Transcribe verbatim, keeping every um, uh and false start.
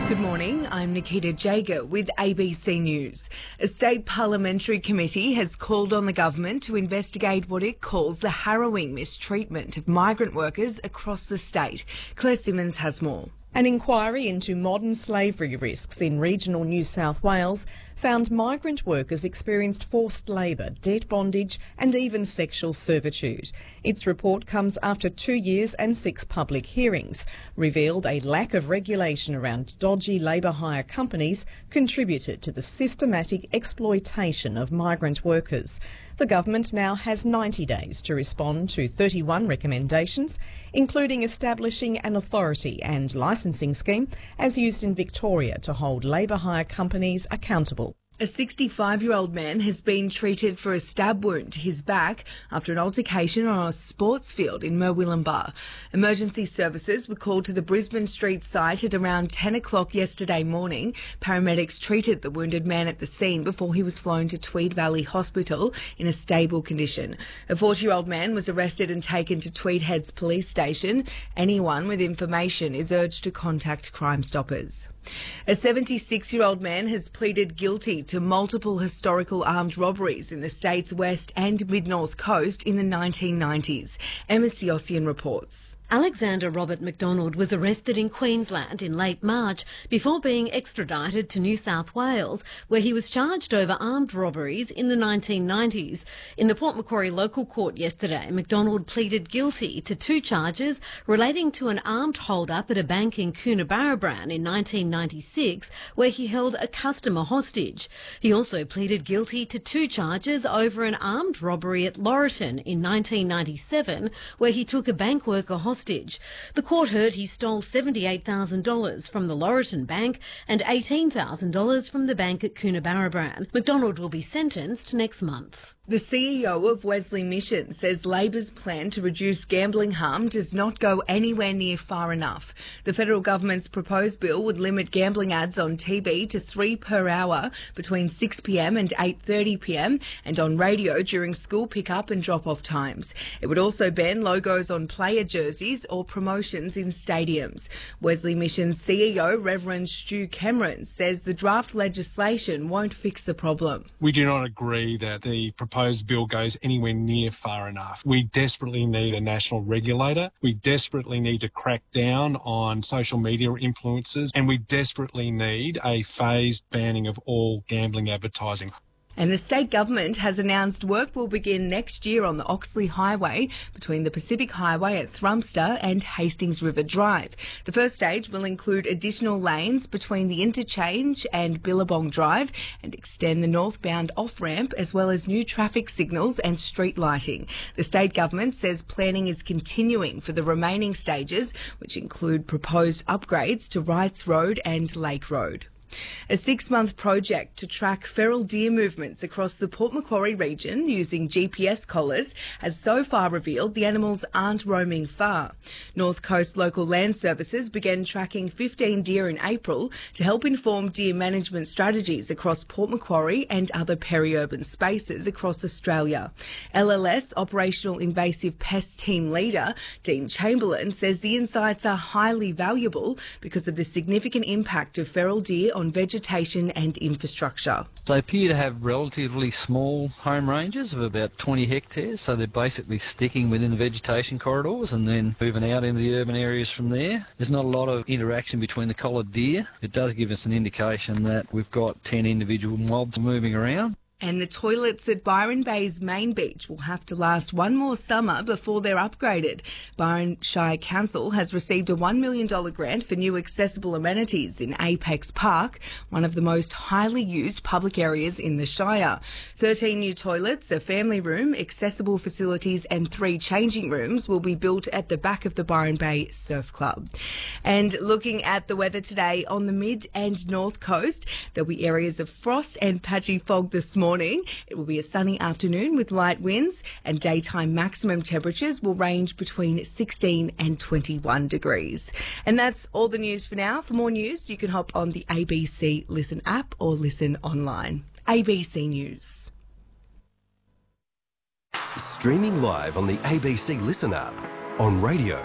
Good morning, I'm Nikita Jager with A B C News. A state parliamentary committee has called on the government to investigate what it calls the harrowing mistreatment of migrant workers across the state. Claire Simmons has more. An inquiry into modern slavery risks in regional New South Wales found migrant workers experienced forced labour, debt bondage and even sexual servitude. Its report comes after two years and six public hearings, revealed a lack of regulation around dodgy labour hire companies contributed to the systematic exploitation of migrant workers. The government now has ninety days to respond to thirty-one recommendations, including establishing an authority and licensing scheme as used in Victoria to hold labour hire companies accountable. A sixty-five-year-old man has been treated for a stab wound to his back after an altercation on a sports field in Murwillumbah. Emergency services were called to the Brisbane Street site at around ten o'clock yesterday morning. Paramedics treated the wounded man at the scene before he was flown to Tweed Valley Hospital in a stable condition. A forty-year-old man was arrested and taken to Tweed Heads Police Station. Anyone with information is urged to contact Crime Stoppers. A seventy-six-year-old man has pleaded guilty to multiple historical armed robberies in the state's west and mid-north coast in the nineteen nineties. Emma Siossian reports. Alexander Robert McDonald was arrested in Queensland in late March before being extradited to New South Wales, where he was charged over armed robberies in the nineteen nineties. In the Port Macquarie local court yesterday, McDonald pleaded guilty to two charges relating to an armed hold-up at a bank in Coonabarabran in nineteen ninety-six, where he held a customer hostage. He also pleaded guilty to two charges over an armed robbery at Laurieton in nineteen ninety-seven, where he took a bank worker hostage. The court heard he stole seventy-eight thousand dollars from the Laurieton Bank and eighteen thousand dollars from the bank at Coonabarabran. McDonald will be sentenced next month. The C E O of Wesley Mission says Labor's plan to reduce gambling harm does not go anywhere near far enough. The federal government's proposed bill would limit gambling ads on T V to three per hour between six p m and eight thirty p m and on radio during school pick-up and drop-off times. It would also ban logos on player jerseys or promotions in stadiums. Wesley Mission's C E O, Reverend Stu Cameron, says the draft legislation won't fix the problem. We do not agree that the proposed bill goes anywhere near far enough. We desperately need a national regulator. We desperately need to crack down on social media influencers, and we desperately need a phased banning of all gambling advertising. And the state government has announced work will begin next year on the Oxley Highway between the Pacific Highway at Thrumster and Hastings River Drive. The first stage will include additional lanes between the interchange and Billabong Drive and extend the northbound off-ramp, as well as new traffic signals and street lighting. The state government says planning is continuing for the remaining stages, which include proposed upgrades to Wrights Road and Lake Road. A six-month project to track feral deer movements across the Port Macquarie region using G P S collars has so far revealed the animals aren't roaming far. North Coast Local Land Services began tracking fifteen deer in April to help inform deer management strategies across Port Macquarie and other peri-urban spaces across Australia. L L S Operational Invasive Pest Team Leader Dean Chamberlain says the insights are highly valuable because of the significant impact of feral deer on vegetation and infrastructure. They appear to have relatively small home ranges of about twenty hectares, so they're basically sticking within the vegetation corridors and then moving out into the urban areas from there. There's not a lot of interaction between the collared deer. It does give us an indication that we've got ten individual mobs moving around. And the toilets at Byron Bay's main beach will have to last one more summer before they're upgraded. Byron Shire Council has received a one million dollars grant for new accessible amenities in Apex Park, one of the most highly used public areas in the Shire. thirteen new toilets, a family room, accessible facilities and three changing rooms will be built at the back of the Byron Bay Surf Club. And looking at the weather today on the mid and north coast, there'll be areas of frost and patchy fog this morning. Morning. It will be a sunny afternoon with light winds, and daytime maximum temperatures will range between sixteen and twenty-one degrees. And that's all the news for now. For more news, you can hop on the A B C Listen app or listen online. A B C News. Streaming live on the A B C Listen app, on radio